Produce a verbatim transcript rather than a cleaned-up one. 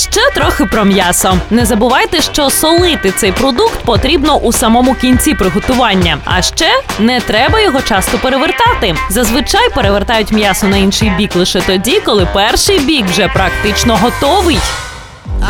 ще трохи про м'ясо. Не забувайте, що солити цей продукт потрібно у самому кінці приготування. А ще не треба його часто перевертати. Зазвичай перевертають м'ясо на інший бік лише тоді, коли перший бік вже практично готовий.